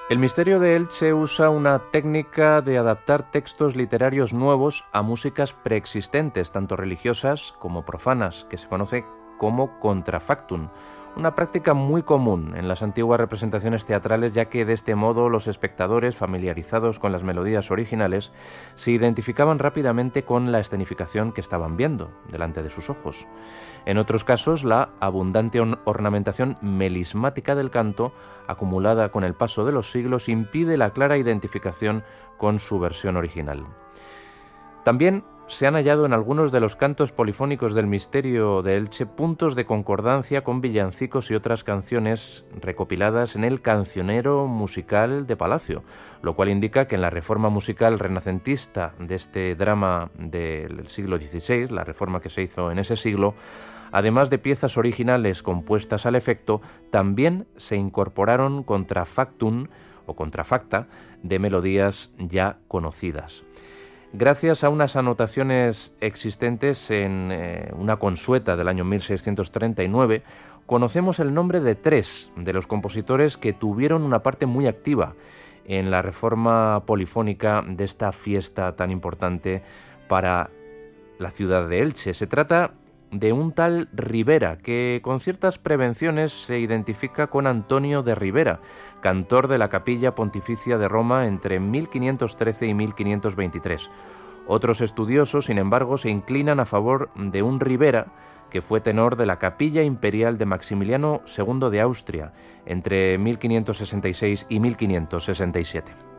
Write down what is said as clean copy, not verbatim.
El Misterio de Elche usa una técnica de adaptar textos literarios nuevos a músicas preexistentes, tanto religiosas como profanas, que se conoce como contrafactum, una práctica muy común en las antiguas representaciones teatrales, ya que de este modo los espectadores, familiarizados con las melodías originales, se identificaban rápidamente con la escenificación que estaban viendo delante de sus ojos. En otros casos, la abundante ornamentación melismática del canto, acumulada con el paso de los siglos, impide la clara identificación con su versión original. También se han hallado en algunos de los cantos polifónicos del Misterio de Elche puntos de concordancia con villancicos y otras canciones recopiladas en el Cancionero Musical de Palacio, lo cual indica que en la reforma musical renacentista de este drama del siglo XVI, la reforma que se hizo en ese siglo, además de piezas originales compuestas al efecto, también se incorporaron contrafactum o contrafacta de melodías ya conocidas. Gracias a unas anotaciones existentes en una consueta del año 1639, conocemos el nombre de 3 de los compositores que tuvieron una parte muy activa en la reforma polifónica de esta fiesta tan importante para la ciudad de Elche. Se trata de un tal Ribera, que con ciertas prevenciones se identifica con Antonio de Ribera, cantor de la Capilla Pontificia de Roma entre 1513 y 1523. Otros estudiosos, sin embargo, se inclinan a favor de un Ribera que fue tenor de la Capilla Imperial de Maximiliano II de Austria entre 1566 y 1567.